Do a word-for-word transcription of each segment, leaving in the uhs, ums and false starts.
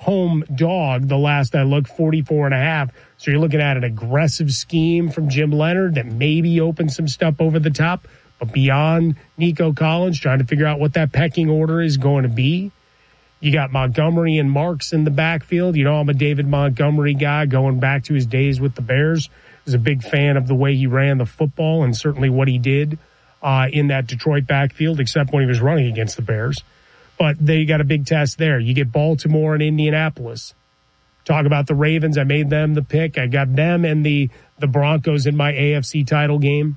home dog the last I looked, forty-four and a half. So you're looking at an aggressive scheme from Jim Leonard that maybe opens some stuff over the top. But beyond Nico Collins, trying to figure out what that pecking order is going to be. You got Montgomery and Marks in the backfield. You know, I'm a David Montgomery guy going back to his days with the Bears. I was a big fan of the way he ran the football and certainly what he did uh, in that Detroit backfield, except when he was running against the Bears. But they got a big test there. You get Baltimore and Indianapolis. Talk about the Ravens. I made them the pick. I got them and the, the Broncos in my A F C title game.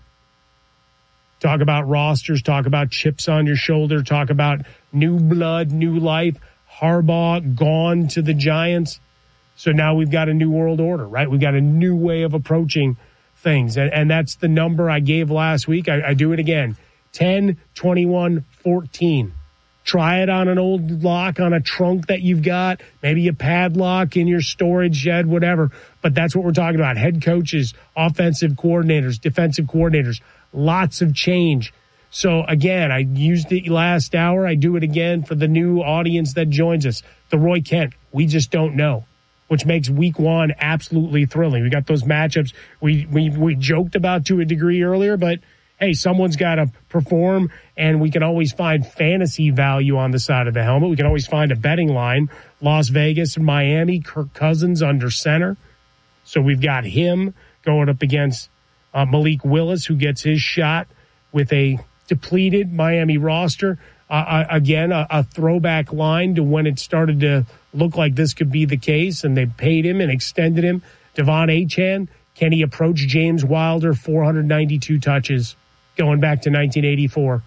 Talk about rosters. Talk about chips on your shoulder. Talk about new blood, new life. Harbaugh gone to the Giants. So now we've got a new world order, right? We've got a new way of approaching things. And, and that's the number I gave last week. I, I do it again. ten, twenty-one, fourteen. Try it on an old lock on a trunk that you've got, maybe a padlock in your storage shed, whatever. But that's what we're talking about. Head coaches, offensive coordinators, defensive coordinators, lots of change. So, again, I used it last hour. I do it again for the new audience that joins us. The Roy Kent, we just don't know, which makes week one absolutely thrilling. We got those matchups we, we, we joked about to a degree earlier, but hey, someone's got to perform, and we can always find fantasy value on the side of the helmet. We can always find a betting line. Las Vegas and Miami, Kirk Cousins under center. So we've got him going up against uh, Malik Willis, who gets his shot with a depleted Miami roster. Uh, again, a, a throwback line to when it started to look like this could be the case, and they paid him and extended him. Devon Achane, can he approach James Wilder, four hundred ninety-two touches? Going back to nineteen eighty-four.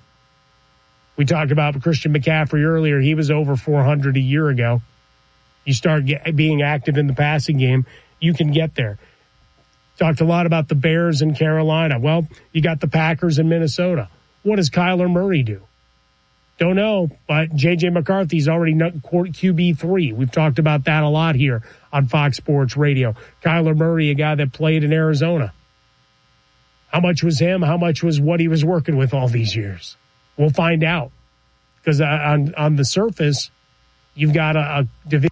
We talked about Christian McCaffrey earlier. He was over four hundred a year ago. You start get, being active in the passing game, you can get there. Talked a lot about the Bears in Carolina. Well, you got the Packers in Minnesota. What does Kyler Murray do? Don't know, but J J McCarthy's already Q B three. We've talked about that a lot here on Fox Sports Radio. Kyler Murray, a guy that played in Arizona. How much was him? How much was what he was working with all these years? We'll find out. Because on, on the surface, you've got a, a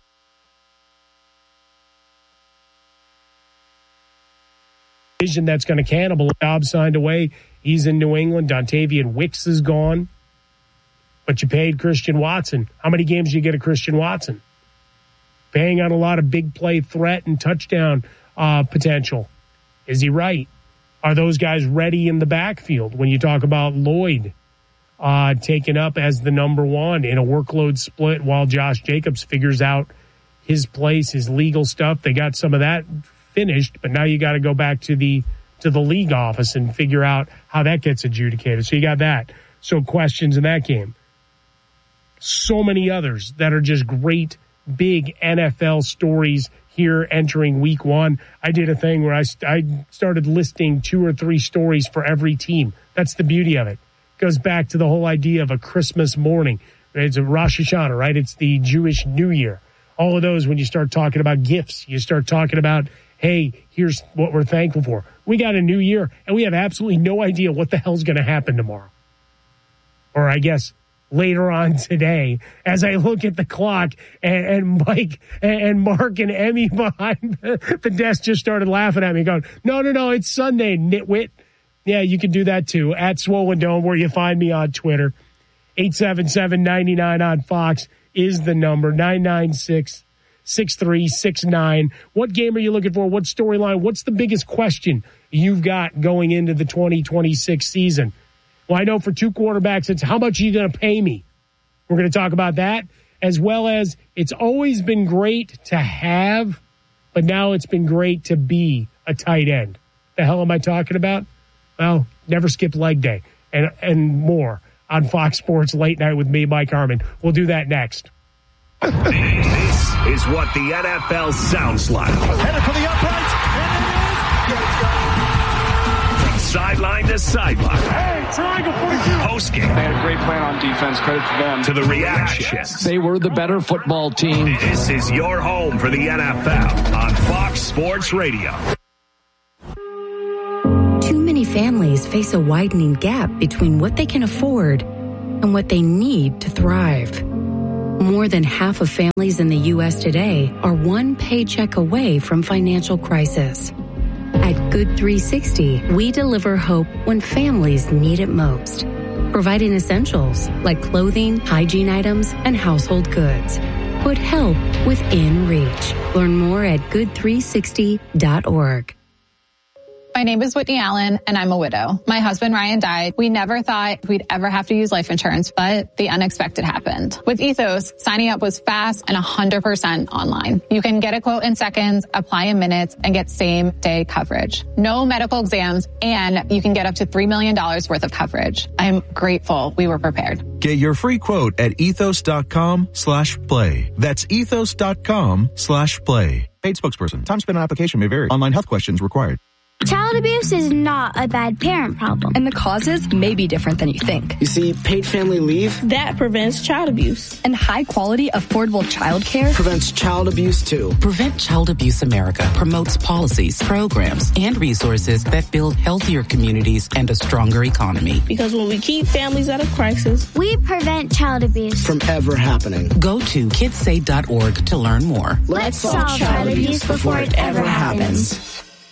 division that's going to cannibal. Dobbs signed away. He's in New England. Dontavian Wicks is gone. But you paid Christian Watson. How many games do you get a Christian Watson? Paying on a lot of big play threat and touchdown uh, potential. Is he right? Are those guys ready in the backfield when you talk about Lloyd uh, taken up as the number one in a workload split while Josh Jacobs figures out his place, his legal stuff? They got some of that finished, but now you got to go back to the to the league office and figure out how that gets adjudicated. So you got that. So questions in that game. So many others that are just great, big N F L stories here entering week one. I did a thing where I, I started listing two or three stories for every team. That's the beauty of it. Goes back to the whole idea of a Christmas morning. It's a Rosh Hashanah, right? It's the Jewish New Year. All of those, when you start talking about gifts, you start talking about, hey, here's what we're thankful for. We got a new year, and we have absolutely no idea what the hell's going to happen tomorrow. Or I guess later on today, as I look at the clock, and, and Mike and, and Mark and Emmy behind the, the desk just started laughing at me, going, no, no, no, it's Sunday, nitwit. Yeah, you can do that too. At Swollen Dome, where you find me on Twitter. eight seven seven, nine nine on Fox is the number. nine nine six, six three six nine. What game are you looking for? What storyline? What's the biggest question you've got going into the twenty twenty-six season? Well, I know for two quarterbacks, it's how much are you going to pay me? We're going to talk about that, as well as it's always been great to have, but now it's been great to be a tight end. The hell am I talking about? Well, never skip leg day and, and more on Fox Sports Late Night with me, Mike Harmon. We'll do that next. This is what the N F L sounds like. Headed for the uprights, and it is. From sideline to sideline. Hey, triangle forty-two. Postgame. They had a great plan on defense. Credit to them. To the reactions. They were the better football team. This is your home for the N F L on Fox Sports Radio. Too many families face a widening gap between what they can afford and what they need to thrive. More than half of families in the U S today are one paycheck away from financial crisis. At Good three sixty, we deliver hope when families need it most, providing essentials like clothing, hygiene items, and household goods. Put help within reach. Learn more at good three sixty dot org. My name is Whitney Allen, and I'm a widow. My husband, Ryan, died. We never thought we'd ever have to use life insurance, but the unexpected happened. With Ethos, signing up was fast and one hundred percent online. You can get a quote in seconds, apply in minutes, and get same-day coverage. No medical exams, and you can get up to three million dollars worth of coverage. I'm grateful we were prepared. Get your free quote at ethos.com slash play. That's ethos.com slash play. Paid spokesperson. Time spent on application may vary. Online health questions required. Child abuse is not a bad parent problem. And the causes may be different than you think. You see, paid family leave, that prevents child abuse. And high quality, affordable child care prevents child abuse too. Prevent Child Abuse America promotes policies, programs, and resources that build healthier communities and a stronger economy. Because when we keep families out of crisis, we prevent child abuse from ever happening. Go to kids save dot org to learn more. Let's, Let's solve child, child abuse before it ever happens. happens.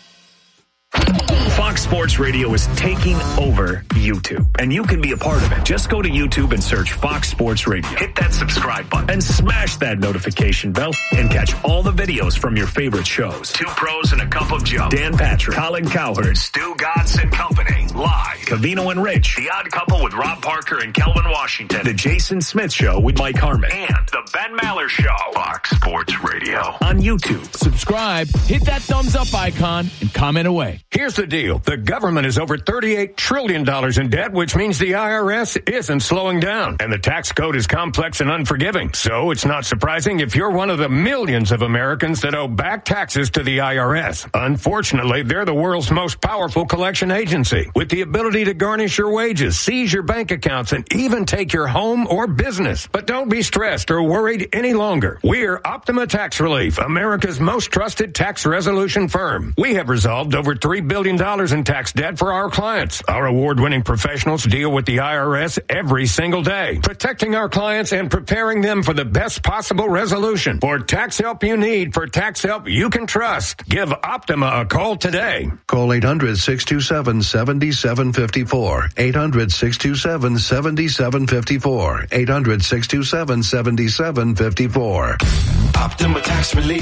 Fox Sports Radio is taking over YouTube, and you can be a part of it. Just go to YouTube and search Fox Sports Radio. Hit that subscribe button and smash that notification bell and catch all the videos from your favorite shows. Two Pros and a Cup of Joe. Dan Patrick, Colin Cowherd, Stu Gatz and Company. Live. Covino and Rich. The Odd Couple with Rob Parker and Kelvin Washington. The Jason Smith Show with Mike Harmon. And The Ben Maller Show. Fox Sports Radio on YouTube. Subscribe, hit that thumbs up icon, and comment away. Here's the deal. The government is over thirty-eight trillion dollars in debt, which means the I R S isn't slowing down. And the tax code is complex and unforgiving. So it's not surprising if you're one of the millions of Americans that owe back taxes to the I R S. Unfortunately, they're the world's most powerful collection agency, with the ability to garnish your wages, seize your bank accounts, and even take your home or business. But don't be stressed or worried any longer. We're Optima Tax Relief, America's most trusted tax resolution firm. We have resolved over three billion dollars in tax debt for our clients. Our award-winning professionals deal with the I R S every single day, protecting our clients and preparing them for the best possible resolution. For tax help you need, for tax help you can trust, give Optima a call today. Call eight hundred, six two seven, seven seven five four. eight hundred, six two seven, seven seven five four. eight hundred, six two seven, seven seven five four. Optima Tax Relief.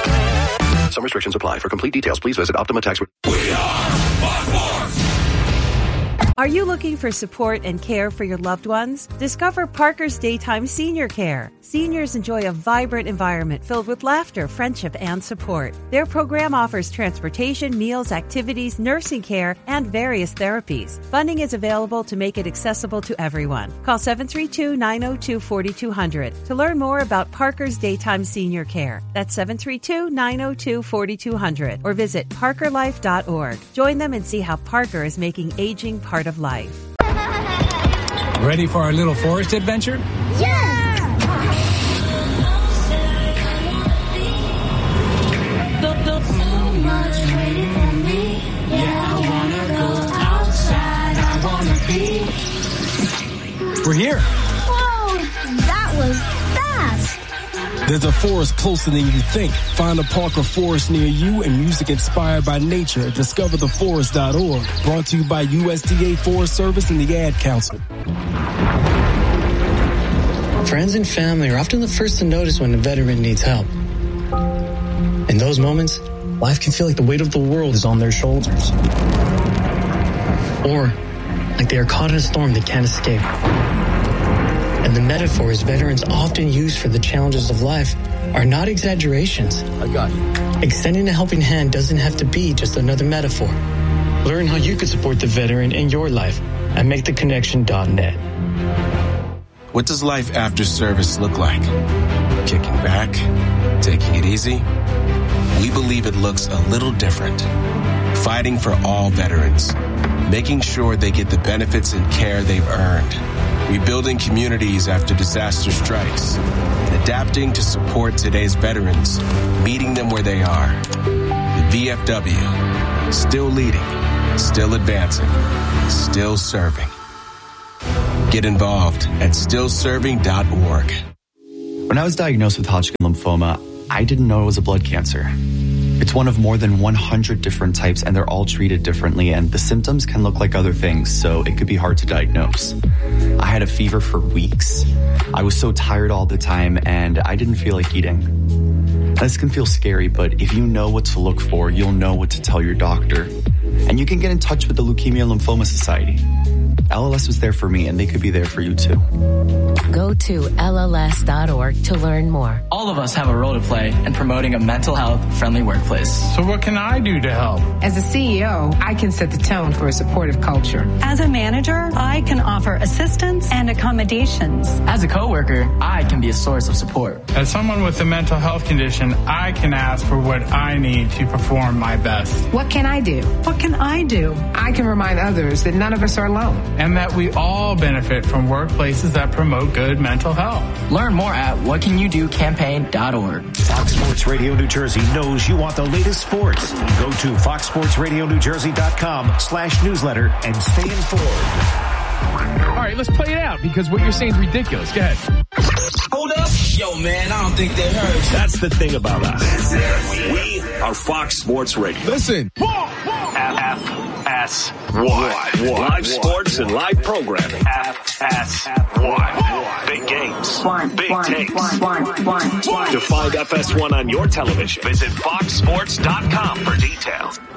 Some restrictions apply. For complete details, please visit Optima Tax. We are Fox Sports. Are you looking for support and care for your loved ones? Discover Parker's Daytime Senior Care. Seniors enjoy a vibrant environment filled with laughter, friendship, and support. Their program offers transportation, meals, activities, nursing care, and various therapies. Funding is available to make it accessible to everyone. Call seven three two, nine zero two, four two zero zero to learn more about Parker's Daytime Senior Care. That's seven three two, nine zero two, four two zero zero or visit parker life dot org. Join them and see how Parker is making aging part of life. Ready for our little forest adventure? Yes! We're here. Whoa, that was fast. There's a forest closer than you think. Find a park or forest near you and music inspired by nature at discover the forest dot org. Brought to you by U S D A Forest Service and the Ad Council. Friends and family are often the first to notice when a veteran needs help. In those moments, life can feel like the weight of the world is on their shoulders. Or like they are caught in a storm they can't escape. And the metaphors veterans often use for the challenges of life are not exaggerations. I got you. Extending a helping hand doesn't have to be just another metaphor. Learn how you can support the veteran in your life at make the connection dot net. What does life after service look like? Kicking back? Taking it easy? We believe it looks a little different. Fighting for all veterans. Making sure they get the benefits and care they've earned. Rebuilding communities after disaster strikes. And adapting to support today's veterans. Meeting them where they are. The V F W. Still leading. Still advancing. Still serving. Get involved at still serving dot org. When I was diagnosed with Hodgkin lymphoma, I didn't know it was a blood cancer. It's one of more than one hundred different types, and they're all treated differently, and the symptoms can look like other things, so it could be hard to diagnose. I had a fever for weeks. I was so tired all the time, and I didn't feel like eating. This can feel scary, but if you know what to look for, you'll know what to tell your doctor. And you can get in touch with the Leukemia Lymphoma Society. L L S was there for me, and they could be there for you too. Go to L L S dot org to learn more. All of us have a role to play in promoting a mental health friendly workplace. So what can I do to help? As a C E O, I can set the tone for a supportive culture. As a manager, I can offer assistance and accommodations. As a coworker, I can be a source of support. As someone with a mental health condition, I can ask for what I need to perform my best. What can I do? What can I do? I can remind others that none of us are alone. And that we all benefit from workplaces that promote good mental health. Learn more at what can you do campaign dot org. Fox Sports Radio New Jersey knows you want the latest sports. Go to fox sports radio new jersey dot com slash newsletter and stay informed. All right, let's play it out because what you're saying is ridiculous. Go ahead. Hold up. Yo, man, I don't think they heard. That's the thing about us. We are Fox Sports Radio. Listen. F S Y. Live sports and live programming. F S Y. Big games. Big takes. To find F S one on your television, visit fox sports dot com for details.